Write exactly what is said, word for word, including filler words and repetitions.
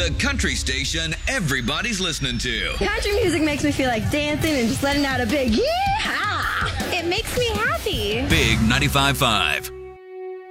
The country station everybody's listening to. Country music makes me feel like dancing and just letting out a big yeah. It makes me happy. Big ninety-five point five.